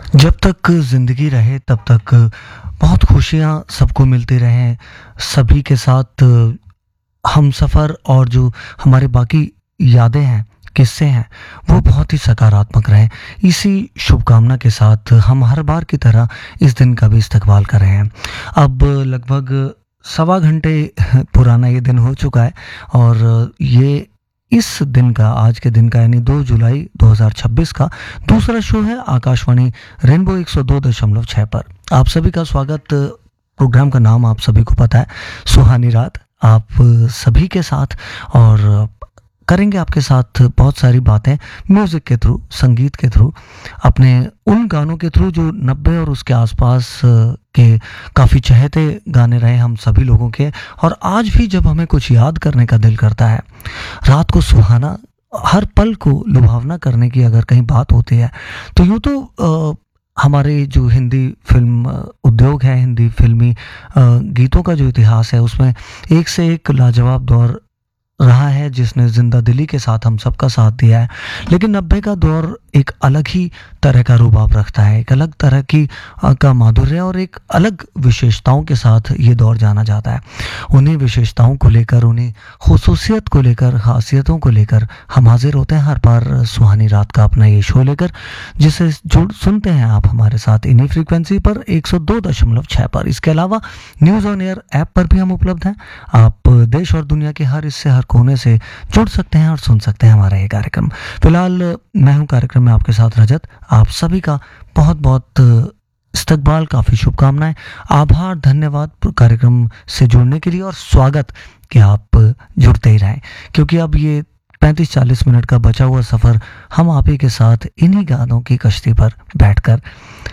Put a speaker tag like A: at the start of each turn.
A: जब तक ज़िंदगी रहे तब तक बहुत खुशियाँ सबको मिलती रहें, सभी के साथ हमसफ़र और जो हमारे बाकी यादें हैं, किस्से हैं, वो बहुत ही सकारात्मक रहें। इसी शुभकामना के साथ हम हर बार की तरह इस दिन का भी इस्तकबाल कर रहे हैं। अब लगभग सवा घंटे पुराना ये दिन हो चुका है और ये इस दिन का आज के दिन का यानी 2 जुलाई 2026 का दूसरा शो है आकाशवाणी रेनबो 102.6 पर। आप सभी का स्वागत। प्रोग्राम का नाम आप सभी को पता है, सुहानी रात। आप सभी के साथ और करेंगे आपके साथ बहुत सारी बातें म्यूज़िक के थ्रू, संगीत के थ्रू, अपने उन गानों के थ्रू जो 90 और उसके आसपास के काफ़ी चहेते गाने रहे हम सभी लोगों के। और आज भी जब हमें कुछ याद करने का दिल करता है, रात को सुहाना, हर पल को लुभावना करने की अगर कहीं बात होती है तो यूँ तो हमारे जो हिंदी फिल्म उद्योग है, हिंदी फिल्मी गीतों का जो इतिहास है उसमें एक से एक लाजवाब दौर रहा है जिसने जिंदा दिली के साथ हम सबका साथ दिया है। लेकिन 90 का दौर एक अलग ही तरह का रुबाब रखता है, एक अलग तरह की का माधुर्य और एक अलग विशेषताओं के साथ ये दौर जाना जाता है। उन्हीं विशेषताओं को लेकर, उन्हीं खुसूसियत को लेकर, खासियतों को लेकर हम हाजिर होते हैं हर बार सुहानी रात का अपना ये शो लेकर, जिसे जुड़ सुनते हैं आप हमारे साथ इन्हीं फ्रीक्वेंसी पर 102.6 पर। इसके अलावा न्यूज़ ऑन एयर ऐप पर भी हम उपलब्ध हैं। आप देश और दुनिया के हर हिस्से, हर कोने से जुड़ सकते हैं और सुन सकते हैं हमारा ये कार्यक्रम। फिलहाल मैं हूं कार्यक्रम में आपके साथ रजत। आप सभी का बहुत बहुत इस्तकबाल, काफ़ी शुभकामनाएं, आभार, धन्यवाद कार्यक्रम से जुड़ने के लिए और स्वागत कि आप जुड़ते ही रहें, क्योंकि अब ये 35-40 मिनट का बचा हुआ सफ़र हम आप ही के साथ इन्हीं गानों की कश्ती पर बैठकर